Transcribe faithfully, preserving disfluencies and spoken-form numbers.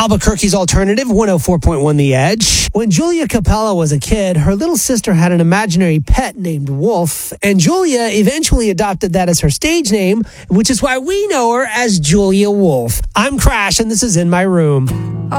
Albuquerque's Alternative, one oh four point one The Edge. When Julia Capella was a kid, her little sister had an imaginary pet named Wolf, and Julia eventually adopted that as her stage name, which is why we know her as Julia Wolf. I'm Crash, and this is In My Room.